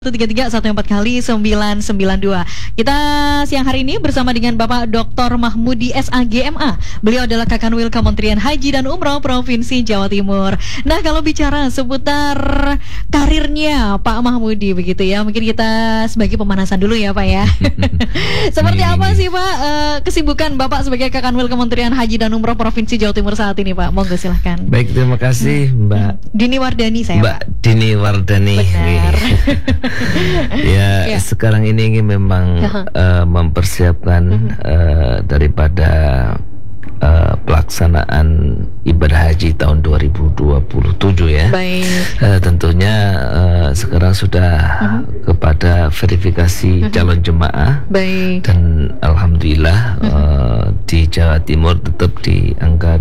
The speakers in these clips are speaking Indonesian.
133 14 kali 992. Kita siang hari ini bersama dengan Bapak Dr. Mahmudi SAGMA. Beliau adalah Kakanwil Kementerian Haji dan Umroh Provinsi Jawa Timur. Nah, kalau bicara seputar karirnya Pak Mahmudi begitu ya, mungkin kita sebagai pemanasan dulu ya Pak ya. Seperti apa sih Pak kesibukan Bapak sebagai Kakanwil Kementerian Haji dan Umroh Provinsi Jawa Timur saat ini Pak? Monggo silahkan. Baik, terima kasih Mbak Dini Wardani saya Mbak Pak. Dini Wardani. Benar. Ya, sekarang ini memang mempersiapkan daripada pelaksanaan ibadah haji tahun 2027 ya. Baik. Tentunya sekarang sudah kepada verifikasi calon jemaah. Baik. Dan alhamdulillah di Jawa Timur tetap di angka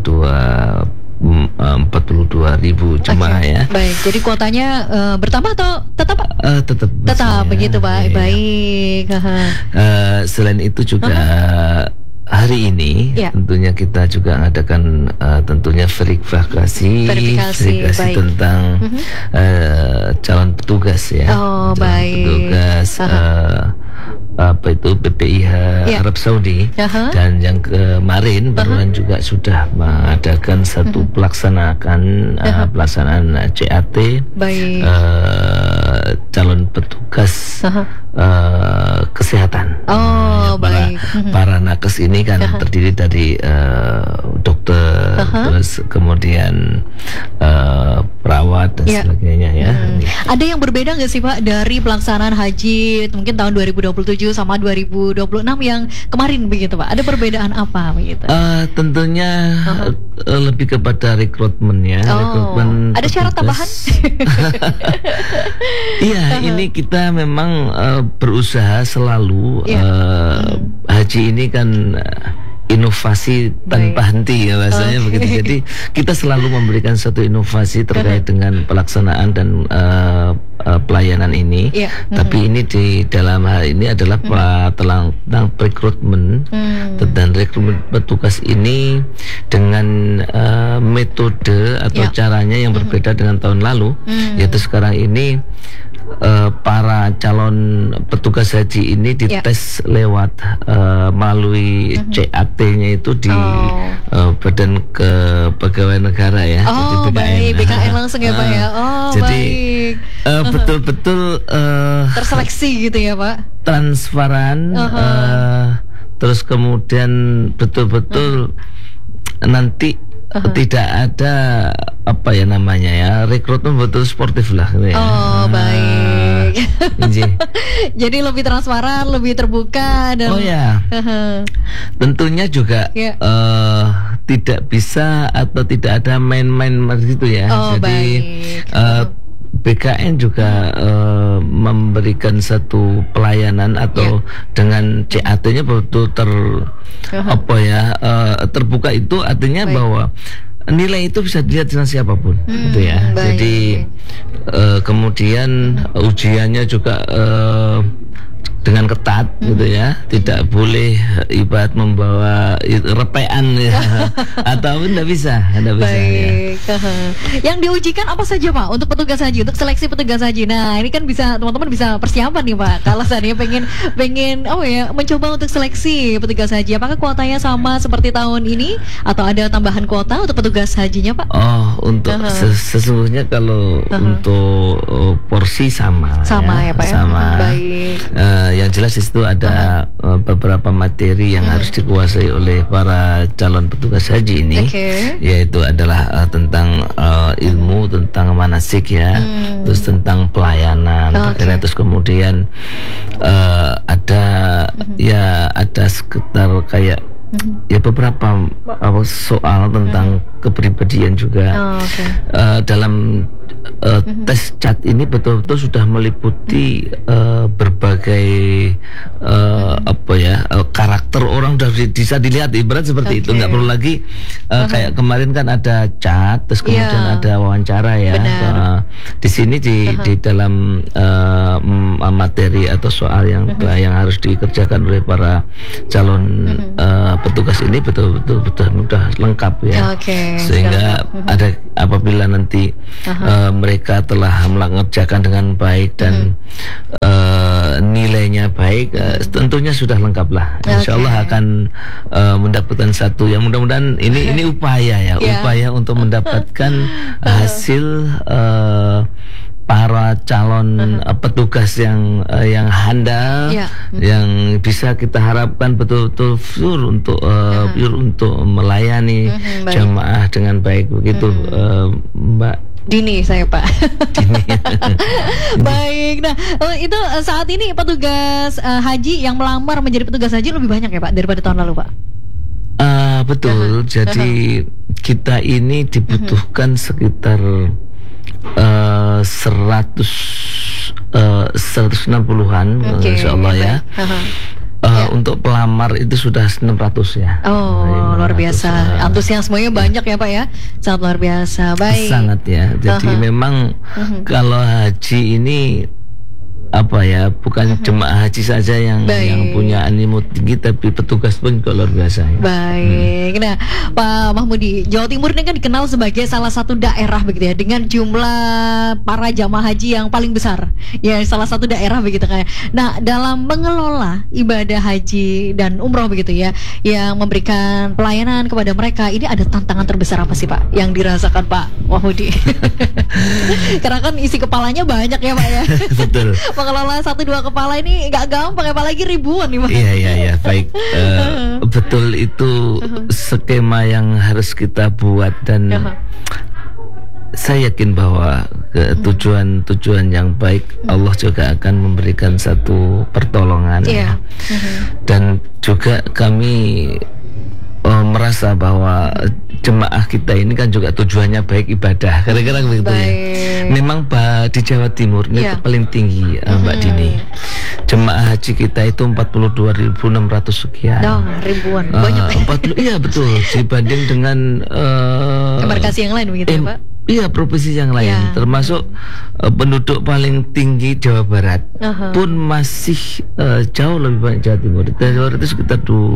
42.000 jemaah ya. Baik, jadi kuotanya bertambah atau tetap Pak? Tetap begitu Pak. Ya. Baik. Selain itu juga hari ini tentunya kita juga mengadakan tentunya verifikasi tentang calon petugas ya. Oh, baik. Petugas apa itu PPIH Arab Saudi. Dan yang kemarin barusan juga sudah mengadakan satu pelaksanaan CAT calon petugas kesehatan. Para nakes ini kan terdiri dari dokter, terus kemudian perawat dan sebagainya ya. Ada yang berbeda nggak sih Pak dari pelaksanaan haji mungkin tahun 2027 sama 2026 yang kemarin begitu Pak? Ada perbedaan apa begitu? Tentunya lebih kepada rekrutmen ya. Rekrutmen ada syarat tambahan? Iya, ini kita memang berusaha selalu haji ini kan inovasi tanpa henti ya bahasanya begitu. Jadi kita selalu memberikan satu inovasi terkait dengan pelaksanaan dan pelayanan ini. Tapi ini di dalam hal ini adalah tentang rekrutmen dan rekrutmen petugas ini dengan metode atau caranya yang berbeda dengan tahun lalu. Yaitu sekarang ini para calon petugas haji ini dites lewat melalui CAT-nya itu di Badan Kepegawaian Negara ya. Jadi BKN. BKN langsung ya Pak ya. Jadi betul-betul terseleksi gitu ya Pak. Transparan, terus kemudian betul-betul nanti tidak ada apa ya namanya ya, rekrutmen betul sportif lah gitu ya. Baik. Jadi lebih transparan, lebih terbuka dan tentunya juga tidak bisa atau tidak ada main-main begitu ya. Jadi BKN juga memberikan satu pelayanan atau dengan CAT-nya betul terbuka, itu artinya bahwa nilai itu bisa dilihat dengan siapapun gitu ya. Jadi kemudian ujiannya juga dengan ketat gitu ya, tidak boleh ibarat membawa repean ya, atau tidak bisa, Baik. Yang diujikan apa saja Pak untuk petugas haji, untuk seleksi petugas haji? Nah ini kan bisa teman-teman bisa persiapan nih Pak. Kalau saya pengen mencoba untuk seleksi petugas haji, apakah kuotanya sama seperti tahun ini atau ada tambahan kuota untuk petugas hajinya Pak? Untuk sesungguhnya kalau untuk porsi sama ya Pak. Baik. Yang jelas di situ ada beberapa materi yang harus dikuasai oleh para calon petugas haji ini, yaitu adalah tentang ilmu tentang manasik ya, terus tentang pelayanan, terus kemudian ada sekitar kayak beberapa soal tentang kepribadian juga. Dalam tes CAT ini betul-betul sudah meliputi berbagai karakter orang, sudah bisa dilihat ibarat seperti itu, nggak perlu lagi kayak kemarin kan ada CAT terus kemudian ada wawancara ya. Di sini di dalam materi atau soal yang harus dikerjakan oleh para calon petugas ini betul-betul sudah lengkap ya. Sehingga ada apabila nanti mereka telah mengerjakan dengan baik dan nilainya baik, tentunya sudah lengkap lah. Insya Allah akan mendapatkan satu yang mudah-mudahan ini upaya ya, upaya untuk mendapatkan hasil para calon petugas yang handal, yang bisa kita harapkan betul-betul pure untuk melayani jamaah dengan baik begitu, Mbak Dini saya Pak. Dini. Baik, nah itu saat ini petugas haji yang melamar menjadi petugas haji lebih banyak ya Pak daripada tahun lalu Pak? Betul, jadi kita ini dibutuhkan sekitar 160-an insya Allah ya. Untuk pelamar itu sudah 600 ya. Luar biasa. Antusiasmenya banyak ya Pak ya. Sangat luar biasa. Baik. Sangat ya. Jadi memang kalau haji ini apa ya, bukan jemaah haji saja yang punya animo tinggi, tapi petugas pun juga luar biasa ya. Baik. Nah, Pak Mahmudi, Jawa Timur ini kan dikenal sebagai salah satu daerah begitu ya, dengan jumlah para jamaah haji yang paling besar. Ya, salah satu daerah begitu kayak. Nah, dalam mengelola ibadah haji dan umroh begitu ya, yang memberikan pelayanan kepada mereka, ini ada tantangan terbesar apa sih Pak yang dirasakan Pak Mahmudi? Karena kan isi kepalanya banyak ya Pak ya. Betul. Mengelola 1-2 kepala ini nggak gampang, apalagi ribuan nih Pak. Iya baik. Betul, itu skema yang harus kita buat dan saya yakin bahwa tujuan yang baik Allah juga akan memberikan satu pertolongan dan juga kami merasa bahwa jemaah kita ini kan juga tujuannya baik, ibadah, kira-kira begitu ya. Memang di Jawa Timur ini paling tinggi Mbak Dini. Jemaah haji kita itu 42.600 sekian. Ribuan, banyak. 40, iya betul. Dibanding dengan embarkasi yang lain begitu ya Pak? Iya, provinsi yang lain, termasuk penduduk paling tinggi Jawa Barat pun masih jauh lebih banyak Jawa Timur. Jawa Barat itu sekitar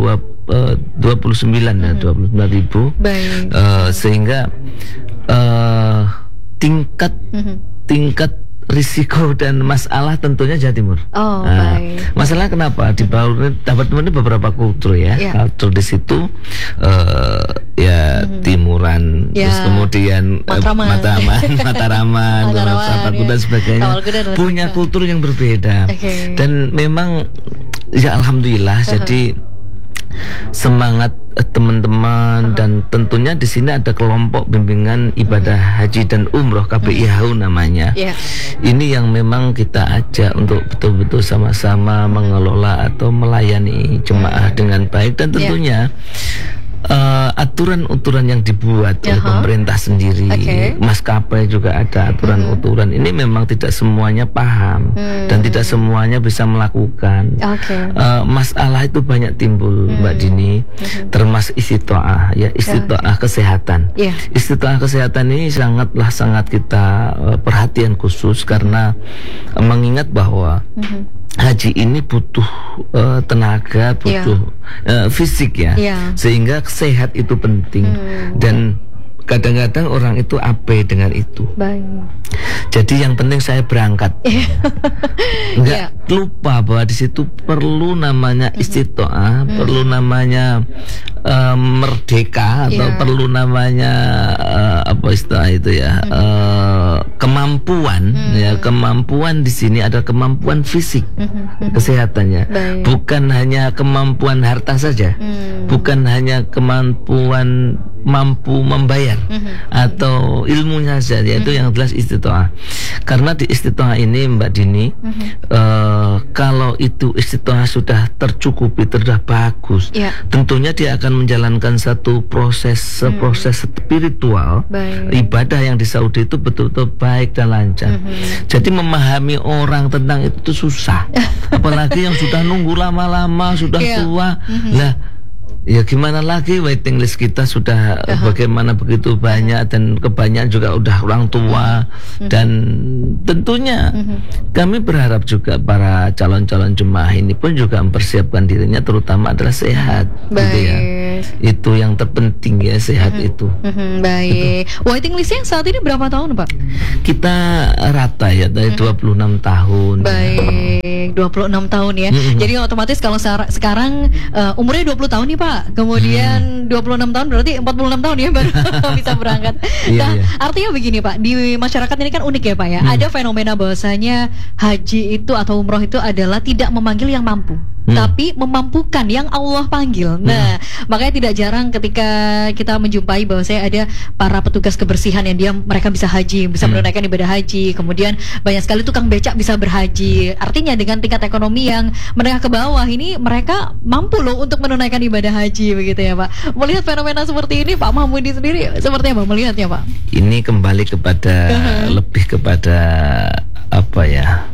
29 ribu. Sehingga tingkat risiko dan masalah tentunya Jawa Timur. Masalah kenapa? Di bawah dapat ini beberapa kultur ya. Kultur di situ Timuran, terus kemudian Mataraman, Saparku dan sebagainya, punya kultur yang berbeda. Dan memang ya alhamdulillah, jadi semangat teman-teman dan tentunya di sini ada kelompok bimbingan ibadah haji dan umroh KBIHU namanya. Ini yang memang kita ajak untuk betul-betul sama-sama mengelola atau melayani jemaah dengan baik, dan tentunya aturan-aturan yang dibuat oleh pemerintah sendiri, maskapai juga ada aturan-aturan. Ini memang tidak semuanya paham dan tidak semuanya bisa melakukan. Masalah itu banyak timbul Mbak Dini, termasuk istitoah ya, istitoah kesehatan. Istitoah kesehatan ini sangat kita perhatian khusus karena mengingat bahwa haji ini butuh tenaga, butuh fisik ya, sehingga sehat itu penting. Dan kadang-kadang orang itu abai dengan itu. Jadi yang penting saya berangkat. Enggak lupa bahwa di situ perlu namanya istitoah, perlu namanya merdeka, atau perlu namanya apa istilah itu ya, kemampuan ya. Kemampuan di sini ada kemampuan fisik, kesehatannya, bukan hanya kemampuan harta saja, bukan hanya kemampuan mampu membayar atau ilmunya saja, yaitu yang jelas istitoah. Karena di istitoah ini Mbak Dini, kalau itu istitoah sudah tercukupi, sudah bagus, tentunya dia akan menjalankan satu proses spiritual, ibadah yang di Saudi itu betul-betul baik dan lancar. Jadi memahami orang tentang itu susah, apalagi yang sudah nunggu lama-lama, sudah tua. Nah, Ya gimana lagi, waiting list kita sudah bagaimana begitu banyak, dan kebanyakan juga udah orang tua. Dan tentunya kami berharap juga para calon-calon jemaah ini pun juga mempersiapkan dirinya, terutama adalah sehat. Gitu ya. Itu yang terpenting ya, sehat itu. Baik. Gitu. Waiting listnya saat ini berapa tahun, Pak? Kita rata ya dari 26 tahun. Baik, 26 tahun ya. Jadi otomatis kalau sekarang umurnya 20 tahun nih, Pak. Kemudian 26 tahun berarti 46 tahun ya baru bisa berangkat. Nah, artinya begini, Pak, di masyarakat ini kan unik ya, Pak ya. Ada fenomena bahwasanya haji itu atau umroh itu adalah tidak memanggil yang mampu, tapi memampukan yang Allah panggil. Nah, makanya tidak jarang ketika kita menjumpai bahwasanya ada para petugas kebersihan yang mereka bisa haji, bisa menunaikan ibadah haji. Kemudian banyak sekali tukang becak bisa berhaji. Artinya dengan tingkat ekonomi yang menengah ke bawah ini, mereka mampu loh untuk menunaikan ibadah haji, begitu ya, Pak. Melihat fenomena seperti ini, Pak Mahmudi sendiri seperti apa melihatnya, Pak? Ini kembali kepada lebih kepada apa ya?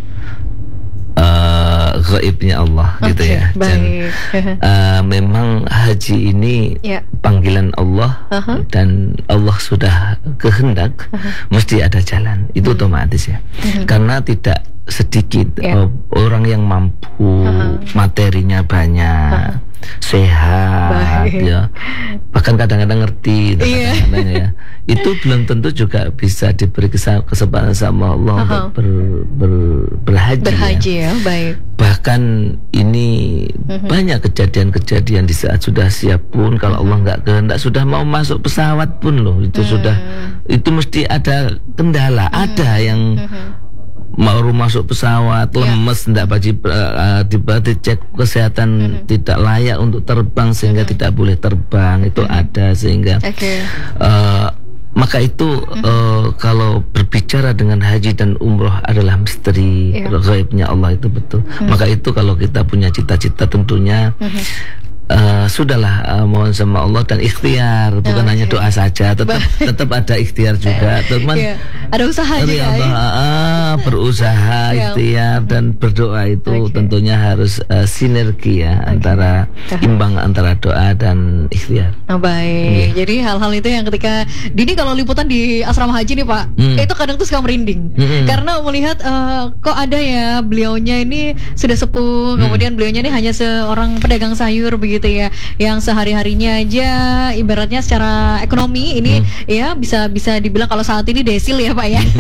Gaibnya Allah, gitu ya. Dan memang haji ini panggilan Allah, dan Allah sudah kehendak mesti ada jalan, itu otomatis ya. Karena tidak sedikit orang yang mampu, materinya banyak, sehat, ya, bahkan kadang-kadang ngerti, kadang-kadang ya, itu belum tentu juga bisa diberi kesempatan sama Allah untuk berhaji ya. Baik. Bahkan ini banyak kejadian-kejadian di saat sudah siap pun, kalau Allah nggak kehendak, sudah mau masuk pesawat pun loh, itu sudah, itu mesti ada kendala, ada yang baru masuk pesawat lemes, tidak dicek kesehatan, tidak layak untuk terbang sehingga tidak boleh terbang, itu ada, sehingga maka itu kalau berbicara dengan haji dan umroh adalah misteri gaibnya Allah, itu betul. Maka itu kalau kita punya cita-cita tentunya sudahlah, mohon sama Allah dan ikhtiar, bukan hanya doa saja, tetap ada ikhtiar juga, teman. Ada usaha juga. Berusaha, ikhtiar dan berdoa itu tentunya harus sinergi ya, antara imbang antara doa dan ikhtiar. Baik. Jadi hal-hal itu yang ketika Dini kalau liputan di asrama haji nih, Pak, itu kadang tuh suka merinding karena melihat kok ada ya beliaunya ini sudah sepuh, kemudian beliaunya ini hanya seorang pedagang sayur begitu ya, yang sehari-harinya aja ibaratnya secara ekonomi ini ya bisa dibilang kalau saat ini desil ya, Pak ya.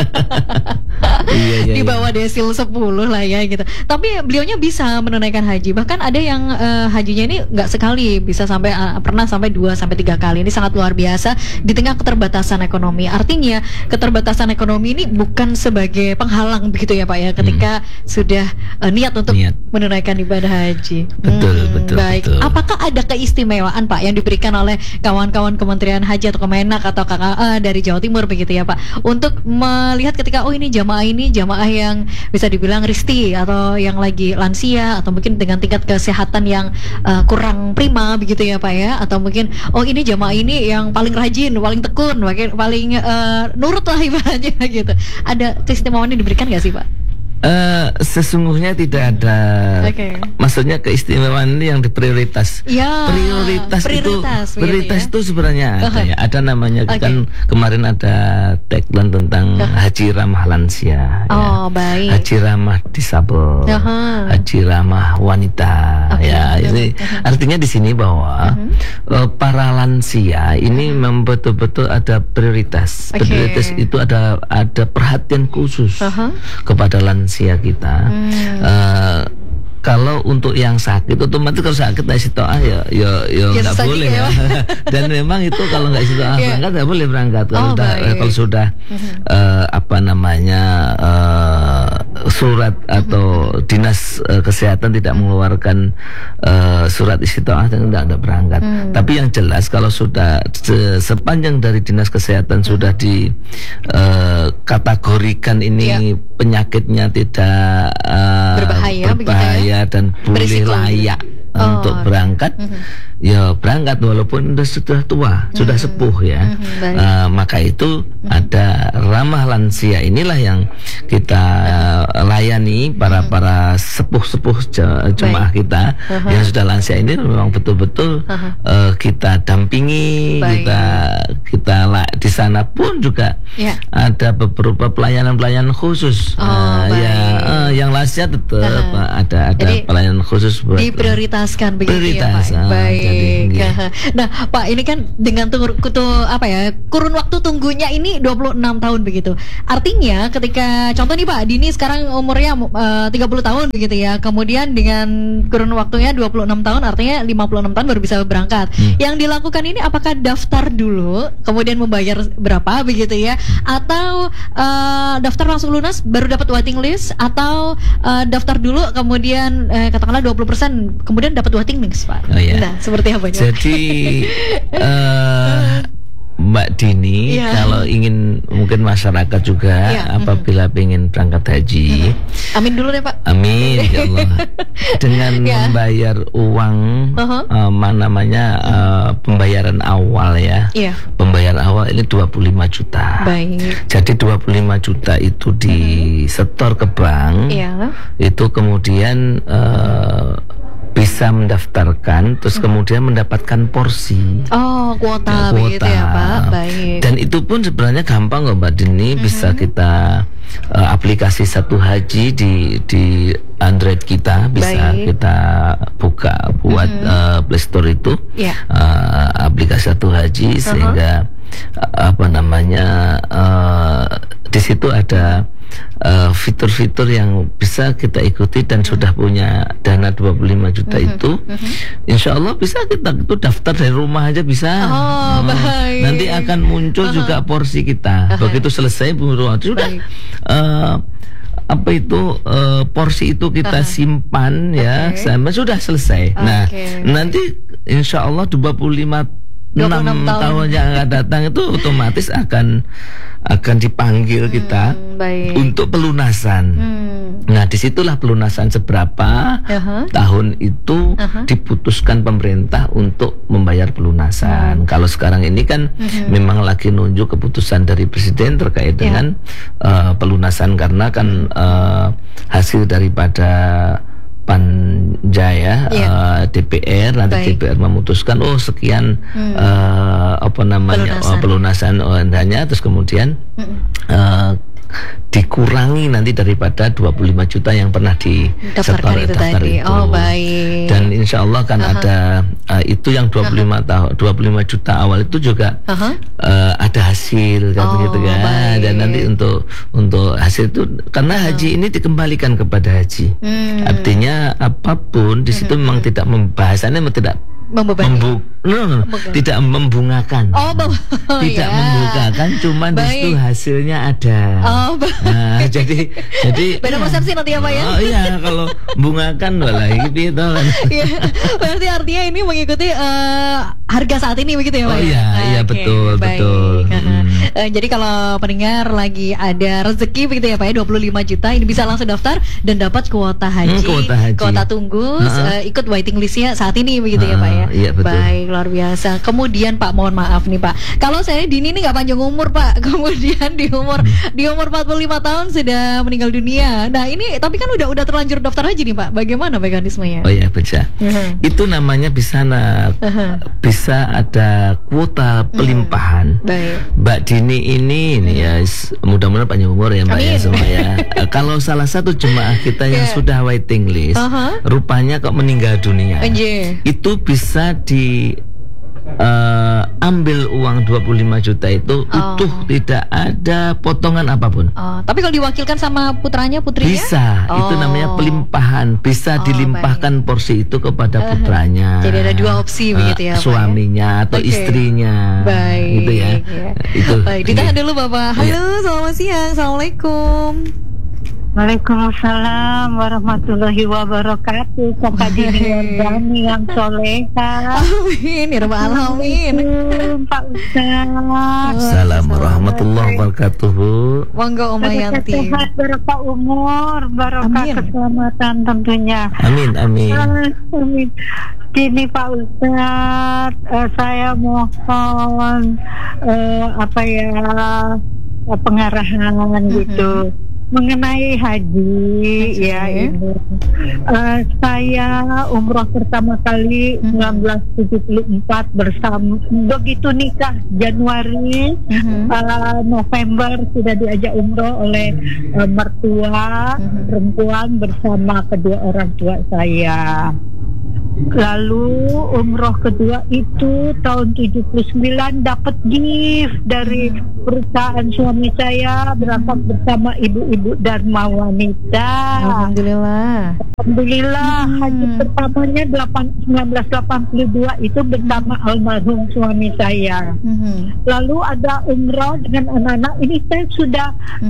Di bawah desil 10 lah ya gitu. Tapi beliaunya bisa menunaikan haji. Bahkan ada yang hajinya ini nggak sekali, bisa sampai pernah sampai 2 sampai 3 kali. Ini sangat luar biasa di tengah keterbatasan ekonomi. Artinya keterbatasan ekonomi ini bukan sebagai penghalang begitu ya, Pak ya, ketika sudah niat untuk menunaikan ibadah haji. Betul. Baik. Apakah ada keistimewaan, Pak, yang diberikan oleh kawan-kawan Kementerian Haji atau Kemenak atau KKA dari Jawa Timur begitu ya, Pak, untuk melihat ketika ini jamaah yang bisa dibilang risti atau yang lagi lansia atau mungkin dengan tingkat kesehatan yang kurang prima begitu ya, Pak ya, atau mungkin ini jamaah ini yang paling rajin, paling tekun, paling nurut lah ibaratnya gitu. Ada keistimewaan yang diberikan nggak sih, Pak? Sesungguhnya tidak ada. Maksudnya keistimewaan ini yang diprioritas. Prioritas itu sebenarnya ada ya. Ada namanya kan kemarin ada tagline tentang haji ramah lansia. Baik. Haji ramah disabel. Haji ramah wanita. Ya, ini artinya di sini bahwa para lansia ini memang betul-betul ada prioritas. Prioritas itu ada perhatian khusus kepada lansia kita. Kalau untuk yang sakit, otomatis kalau sakit nggak istiqoah ya nggak boleh ya. Dan memang itu kalau nggak istiqoah berangkat nggak boleh berangkat. Kalau sudah surat atau dinas kesehatan tidak mengeluarkan surat istiqoah, tidak ada berangkat. Tapi yang jelas kalau sudah sepanjang dari dinas kesehatan sudah dikategorikan ini penyakitnya tidak berbahaya dan boleh layak untuk berangkat, ya berangkat walaupun sudah tua, sudah sepuh ya. Maka itu ada ramah lansia, inilah yang kita layani para sepuh-sepuh jemaah kita yang sudah lansia ini memang betul-betul kita dampingi, kita di sana pun juga ada beberapa pelayanan khusus. Yang lansia tetap ada pelayanan khusus buat diprioritaskan begitu ya Pak. Baik. Nah Pak, ini kan dengan kurun waktu tunggunya ini 26 tahun begitu. Artinya ketika contoh nih Pak, Dini sekarang umurnya 30 tahun begitu ya. Kemudian dengan kurun waktunya 26 tahun artinya 56 tahun baru bisa berangkat. Yang dilakukan ini apakah daftar dulu kemudian membayar berapa begitu ya, atau daftar langsung lunas baru dapat waiting list, atau daftar dulu kemudian katakanlah 20% kemudian dapat waiting list Pak? Nah, seperti apa? Jadi Mbak Dini, kalau ingin, mungkin masyarakat juga apabila ingin berangkat haji, amin dulu deh Pak. Amin ya Allah. Dengan membayar uang pembayaran awal ya. Pembayaran awal ini 25 juta. Baik. Jadi 25 juta itu disetor ke bank. Itu kemudian bisa mendaftarkan, terus kemudian mendapatkan porsi. Kuota begitu ya Pak. Baik. Dan itu pun sebenarnya gampang kok Mbak Dini, bisa kita aplikasi Satu Haji di Android kita, bisa kita buka buat Play Store itu aplikasi Satu Haji, sehingga di situ ada fitur-fitur yang bisa kita ikuti, dan sudah punya dana 25 juta itu, insya Allah bisa kita itu daftar dari rumah aja bisa. Baik. Nanti akan muncul juga porsi kita. Begitu selesai sudah porsi itu kita simpan ya, sama sudah selesai. Nah, nanti insya Allah 26 tahun yang akan datang itu otomatis akan dipanggil kita untuk pelunasan. Nah, disitulah pelunasan seberapa tahun itu diputuskan pemerintah untuk membayar pelunasan. Kalau sekarang ini kan memang lagi nunjuk keputusan dari Presiden terkait dengan pelunasan, karena kan hasil daripada Panja ya, DPR, nanti DPR memutuskan sekian pelunasan dana, terus kemudian dikurangi nanti daripada 25 juta yang pernah disetor daftar itu. Baik. Dan insya Allah kan ada itu yang 25 juta awal itu juga ada hasil kan gitu kan. Baik. Dan nanti untuk hasil itu, karena haji ini dikembalikan kepada haji. Artinya apapun di situ memang tidak membahasannya tidak tidak membungakan. Tidak membungakan, cuman di situ hasilnya ada. Jadi beda persepsi nanti ya Pak ya. Iya, kalau bungakan gitu kan. Berarti artinya ini mengikuti harga saat ini begitu ya Pak? Iya, betul. Jadi kalau pendengar lagi ada rezeki begitu ya Pak ya, 25 juta ini bisa langsung daftar dan dapat kuota haji. Kuota tunggu, ikut waiting listnya saat ini begitu ya Pak ya. Iya, betul. Baik, luar biasa. Kemudian Pak, mohon maaf nih Pak, kalau saya Dini ini nggak panjang umur Pak, kemudian di umur 45 tahun sudah meninggal dunia. Nah ini tapi kan udah terlanjur daftar haji nih Pak, bagaimana mekanismenya? Bisa. Itu namanya bisa ada kuota pelimpahan. Mbak Dini ini ya mudah-mudahan panjang umur ya Mbak ya semua ya. Kalau salah satu jemaah kita yang sudah waiting list, rupanya kok meninggal dunia, itu bisa ambil uang 25 juta itu utuh, tidak ada potongan apapun. Tapi kalau diwakilkan sama putrinya bisa, itu namanya pelimpahan, bisa dilimpahkan porsi itu kepada putranya. Jadi ada dua opsi begitu ya, suaminya atau istrinya. Baik. Gitu ya. Itu. Baik, ditahan dulu Bapak. Halo, selamat siang. Assalamualaikum. Waalaikumsalam warahmatullahi wabarakatuh. Kakak Dini Wardani yang soleha. Amin ya rabbal alamin. Pak Ustaz. Assalamualaikum warahmatullahi wabarakatuh. Monggo Oma Yanti. Sehat, barokah umur, barokah keselamatan tentunya. Amin. Amin. Gini Pak Ustadz, saya mohon pengarahan gitu mengenai haji ya ini. Saya umroh pertama kali 1974 bersama, begitu nikah Januari, November sudah diajak umroh oleh mertua perempuan bersama kedua orang tua saya. Lalu umroh kedua itu tahun 79 dapat gift dari perusahaan suami saya, berangkat bersama ibu-ibu Dharma Wanita. Alhamdulillah. Haji pertamanya 1982 itu bersama almarhum suami saya. Lalu ada umroh dengan anak-anak. Ini saya sudah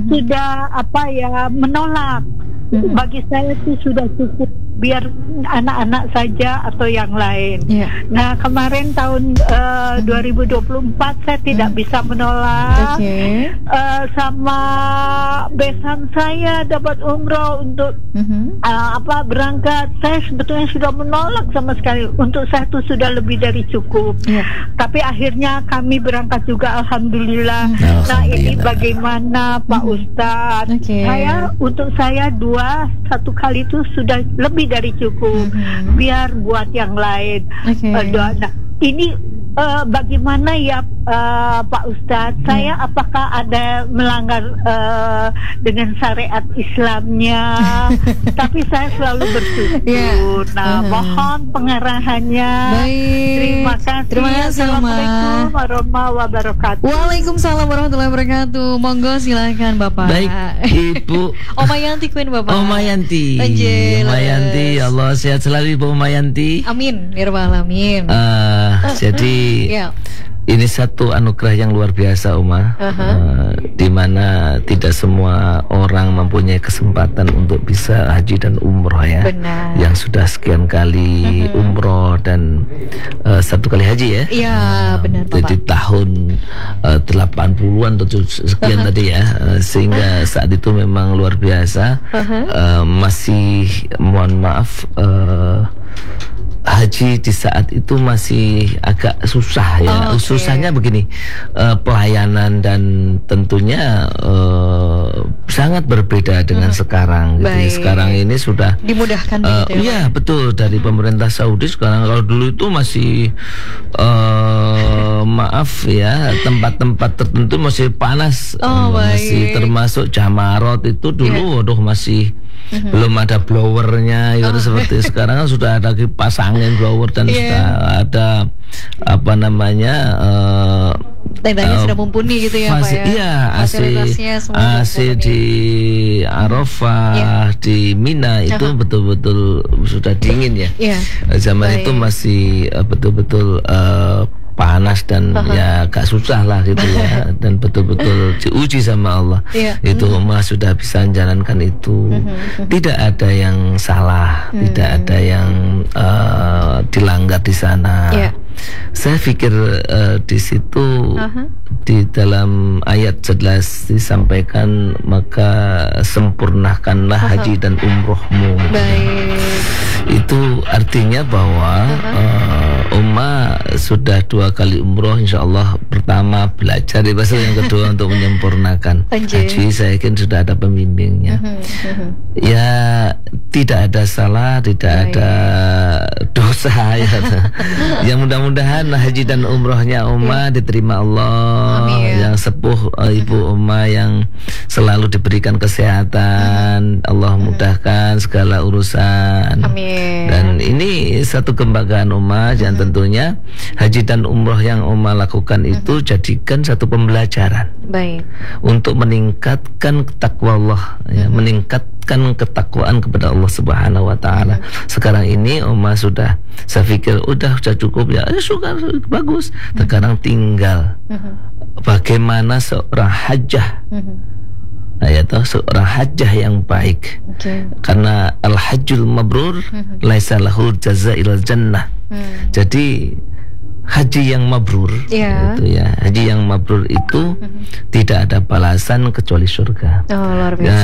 menolak. Bagi saya sih sudah cukup, biar anak-anak saja atau yang lain. Nah kemarin tahun 2024 saya tidak bisa menolak. Sama besan saya dapat umroh untuk berangkat. Saya sebetulnya sudah menolak sama sekali. Untuk saya itu sudah lebih dari cukup. Tapi akhirnya kami berangkat juga, alhamdulillah. Nah ini bagaimana Pak Ustadz? Untuk saya satu kali itu sudah lebih dari cukup. Biar buat yang lain. Nah, ini bagaimana ya Pak Ustadz? Saya apakah ada melanggar dengan syariat Islamnya? Tapi saya selalu bersyukur. Nah, mohon pengarahannya. Terima kasih. Assalamualaikum warahmatullahi wabarakatuh. Waalaikumsalam warahmatullahi wabarakatuh. Monggo silakan Bapak. Baik, Ibu Oma Yanti Queen Bapak. Oma Yanti. Oma Yanti, ya Allah sehat selalu Ibu Oma Yanti. Amin, ya rabbal alamin. Jadi ini satu anugerah yang luar biasa Uma, di mana tidak semua orang mempunyai kesempatan untuk bisa haji dan umroh ya. Benar. Yang sudah sekian kali umroh dan satu kali haji ya. Iya benar Bapak. Jadi tahun 80-an atau sekian tadi ya, sehingga saat itu memang luar biasa. Masih mohon maaf, haji di saat itu masih agak susah ya. Susahnya begini, pelayanan dan tentunya sangat berbeda dengan sekarang gitu. Sekarang ini sudah dimudahkan gitu ya. Iya betul, dari pemerintah Saudi sekarang. Kalau dulu itu masih maaf ya, tempat-tempat tertentu masih panas. Masih termasuk Jamarot itu dulu waduh masih belum ada blowernya gitu. Seperti sekarang kan sudah ada kipas angin, blower, dan sudah ada tendanya sudah mumpuni gitu ya Pak ya. Iya, AC di Arafah, di Mina itu betul-betul sudah dingin ya. Zaman itu masih betul-betul panas dan ya agak susah lah gitu ya, dan betul-betul diuji sama Allah. Itu Umar sudah bisa menjalankan itu. Tidak ada yang salah, tidak ada yang dilanggar di sana. Saya pikir di situ di dalam ayat jelas disampaikan, maka sempurnakanlah haji dan umrohmu. Itu artinya bahwa Uma sudah 2 kali umroh, insya Allah pertama belajar di bahasa, yang kedua untuk menyempurnakan haji. Saya yakin sudah ada pembimbingnya. Ya tidak ada salah, tidak ada dosa ya. Yang mudah-mudahan haji dan umrohnya Uma diterima Allah. Yang sepuh Ibu Uma yang selalu diberikan kesehatan, Allah mudahkan segala urusan. Dan ini satu kebanggaan Uma, dan tentunya haji dan umroh yang Uma lakukan itu jadikan satu pembelajaran untuk meningkatkan takwa Allah ya, meningkatkan ketakwaan kepada Allah Subhanahu wa taala. Sekarang ini Uma sudah, saya pikir udah cukup ya, sudah bagus. Sekarang tinggal bagaimana seorang hajjah seorang hajjah yang baik. Karena al-hajjul mabrur laisa lahu jazaa'il jannah. Jadi haji yang mabrur, itu ya, haji yang mabrur itu tidak ada balasan kecuali surga. Oh, luar biasa.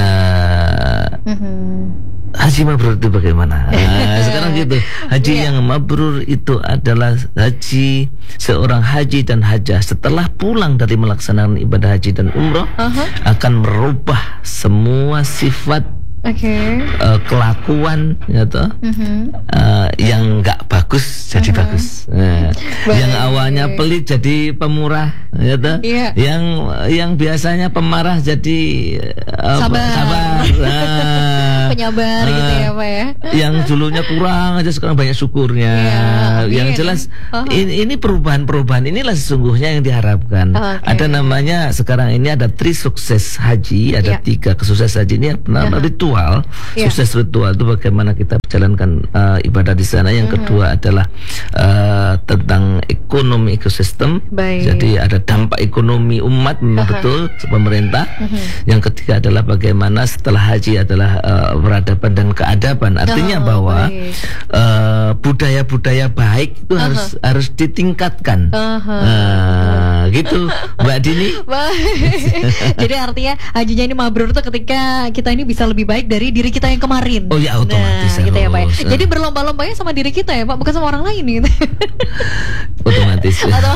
Haji mabrur itu bagaimana? Sekarang gitu, haji yang mabrur itu adalah haji seorang haji dan hajah setelah pulang dari melaksanakan ibadah haji dan umroh akan merubah semua sifat kelakuan gitu, yang nggak bagus jadi bagus, yang awalnya pelit jadi pemurah gitu, yang biasanya pemarah jadi sabar. Penyabar gitu ya Pak ya. Yang dulunya kurang aja sekarang banyak syukurnya. Yang jelas ini perubahan-perubahan inilah sesungguhnya yang diharapkan. Ada namanya sekarang ini ada 3 sukses haji, ada 3 kesukses haji ini bernama ritual. Sukses ritual itu bagaimana kita menjalankan ibadah di sana. Yang kedua adalah tentang ekonomi ekosistem. Jadi ada dampak ekonomi umat betul pemerintah. Yang ketiga adalah bagaimana setelah haji adalah peradaban dan keadaban. Artinya bahwa budaya-budaya baik itu harus ditingkatkan. Gitu Mbak Dini. Jadi artinya hajinya ini mabrur tuh ketika kita ini bisa lebih baik dari diri kita yang kemarin. Oh ya, otomatis gitu ya Pak ya. Jadi berlomba-lombanya sama diri kita ya Pak, bukan sama orang lain gitu. Otomatis.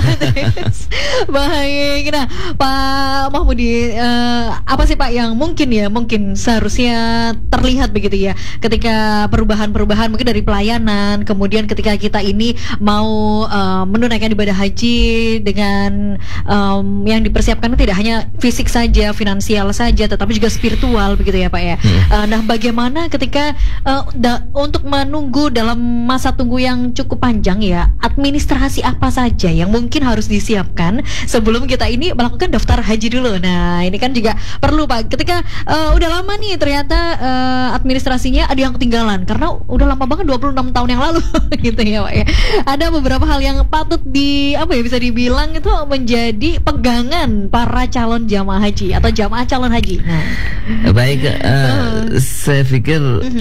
Baik. Nah Pak Mahmudi, apa sih Pak yang mungkin seharusnya terlihat begitu ya ketika perubahan-perubahan mungkin dari pelayanan, kemudian ketika kita ini mau menunaikan ibadah haji dengan yang dipersiapkan tidak hanya fisik saja, finansial saja, tetapi juga spiritual begitu ya Pak ya. Nah bagaimana ketika untuk menunggu dalam masa tunggu yang cukup panjang ya, administrasi apa saja yang mungkin harus disiapkan sebelum kita ini melakukan daftar haji dulu. Nah ini kan juga perlu Pak, ketika udah lama nih ternyata administrasinya ada yang ketinggalan karena udah lama banget 26 tahun yang lalu gitu ya Pak ya. Ada beberapa hal yang patut bisa dibilang itu menjadi pegangan para calon jamaah haji atau jamaah calon haji. Baik, saya pikir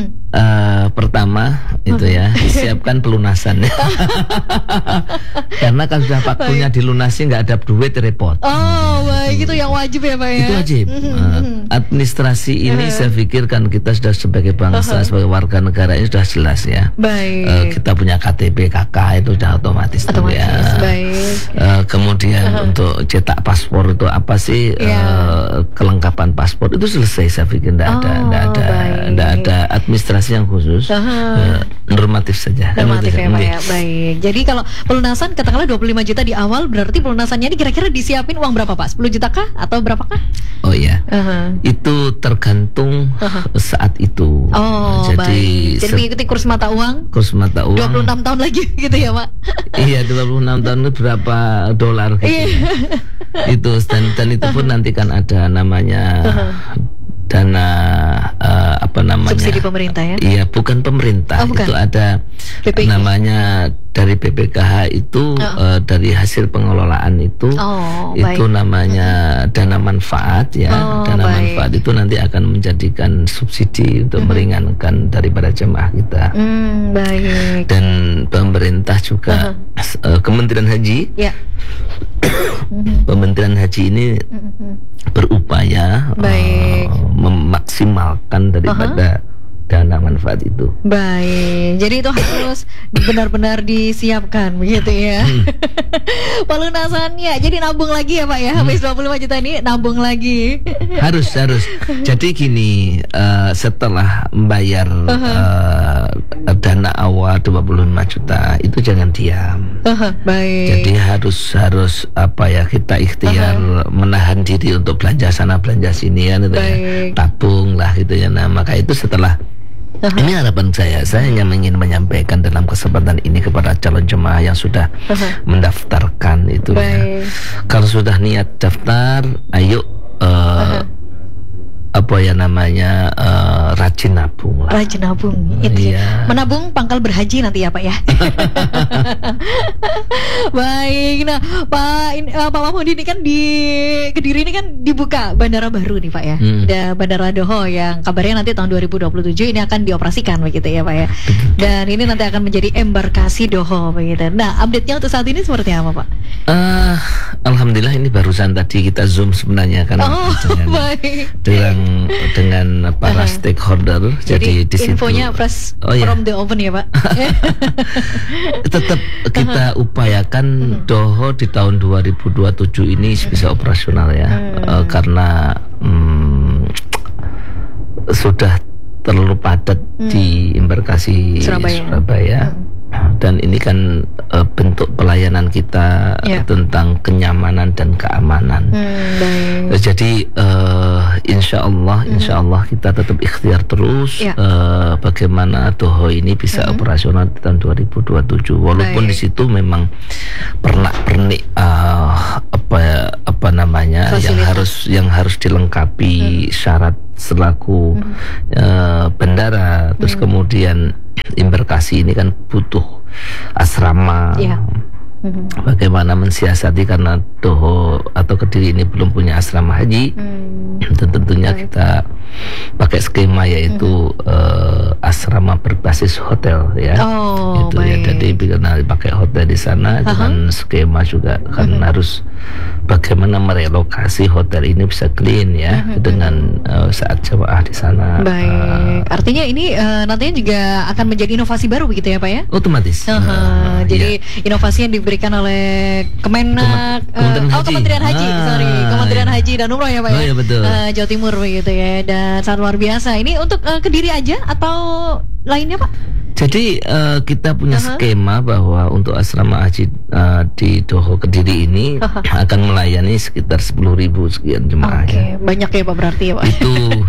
pertama itu ya siapkan pelunasan. Karena kan sudah waktunya dilunasi nggak ada duit repot. Baik, itu yang wajib ya Pak ya. Itu wajib. Administrasi ini saya pikir kan kita sudah sebagai bangsa, sebagai warga negara ini sudah jelas ya. Baik. Kita punya KTP KK itu sudah otomatis ya. Baik. Kemudian untuk cetak paspor itu apa sih kelengkapan paspor itu selesai, saya pikir tidak ada administrasi yang khusus. Normatif saja. Normatif ya Pak ya. Baik. Jadi kalau pelunasan katakanlah 25 juta di awal, berarti pelunasannya ini kira-kira disiapin uang berapa Pak? 10 juta kah atau berapa kah? Oh iya. Itu tergantung saat itu. Jadi mengikuti kurs mata uang. 26 tahun lagi gitu ya Pak. Iya, 26 tahun itu berapa dolar gitu. Itu dan itu pun nanti kan ada namanya dana subsidi pemerintah ya? Iya, bukan pemerintah. Bukan. Itu ada PPK. Namanya dari BPKH itu dari hasil pengelolaan itu namanya dana manfaat ya. Dana manfaat itu nanti akan menjadikan subsidi untuk meringankan daripada jemaah kita. Baik. Dan pemerintah juga Kementerian Haji. Kementerian Haji ini berupaya memaksimalkan daripada dana manfaat itu. Baik, jadi itu harus benar-benar disiapkan begitu ya. Pelunasannya, jadi nabung lagi ya Pak ya, habis 25 juta ini nabung lagi. Harus. Jadi gini, setelah membayar dana awal 25 juta itu jangan diam. Baik. Jadi harus kita ikhtiar menahan diri untuk belanja sana belanja sini kan gitu ya. Tabung lah gitu ya. Nah, maka itu setelah ini harapan saya hanya ingin menyampaikan dalam kesempatan ini kepada calon jemaah yang sudah mendaftarkan itu ya. Kalau sudah niat daftar, ayo apa ya namanya, rajin nabung lah. Rajin nabung, itu Iya. menabung pangkal berhaji nanti ya Pak ya. Baik, nah Pak Mahmud, ini kan di Kediri ini kan dibuka bandara baru nih Pak ya. Ada Bandara Doho yang kabarnya nanti tahun 2027 ini akan dioperasikan begitu ya Pak ya. Dan ini nanti akan menjadi embarkasi Doho begitu. Nah, update-nya untuk saat ini seperti apa Pak? Alhamdulillah ini barusan tadi kita zoom sebenarnya kan dengan para stakeholder. Jadi di situ infonya fresh from the oven ya Pak. Tetap kita upayakan Doho di tahun 2027 ini bisa operasional ya, karena sudah terlalu padat di embarkasi Surabaya. Dan ini kan bentuk pelayanan kita tentang kenyamanan dan keamanan. Jadi insya Allah kita tetap ikhtiar terus bagaimana Doho ini bisa operasional di tahun 2027. Walaupun di situ memang pernik apa namanya yang harus dilengkapi syarat selaku bandara. Terus kemudian embarkasi ini kan butuh asrama. Bagaimana mensiasati, karena Doho atau Kediri ini belum punya asrama haji, dan tentunya kita pakai skema yaitu asrama berbasis hotel ya. Itu ya, jadi karena pakai hotel di sana dengan skema juga kan harus bagaimana merelokasi hotel ini bisa clean ya dengan saat jemaah di sana. Baik, artinya ini nantinya juga akan menjadi inovasi baru begitu ya Pak ya? Otomatis. Jadi inovasi yang diberikan oleh Kemenak, Kementerian Haji, Kementerian Haji dan Umroh ya Pak ya? Betul. Jawa Timur begitu ya, dan sangat luar biasa. Ini untuk Kediri aja atau lainnya Pak? Jadi kita punya skema bahwa untuk asrama haji di Doho Kediri ini akan melayani sekitar 10.000 sekian jemaah. Oke, banyak ya Pak berarti ya Pak? Itu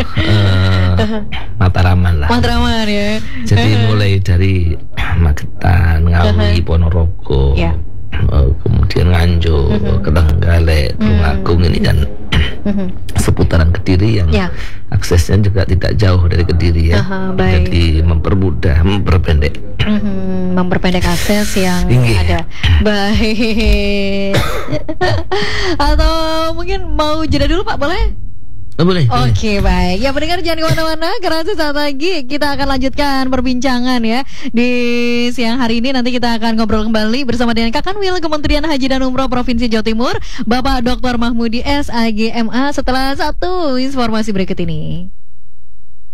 Mataraman lah. Mataraman ya. Jadi mulai dari Magetan, Ngawi, Ponorogo, kemudian Nganjuk, Ketenggalek, Tulungagung ini kan seputaran Kediri yang aksesnya juga tidak jauh dari Kediri ya. Jadi memperpendek akses yang ada. Baik. Atau mungkin mau jeda dulu Pak, boleh? Boleh. Oke, baik. Ya pendengar jangan kemana-mana, karena sesaat lagi kita akan lanjutkan perbincangan ya di siang hari ini. Nanti kita akan ngobrol kembali bersama dengan Kakanwil Kementerian Haji dan Umroh Provinsi Jawa Timur, Bapak Dr. Mahmudi SAGMA, setelah satu informasi berikut ini.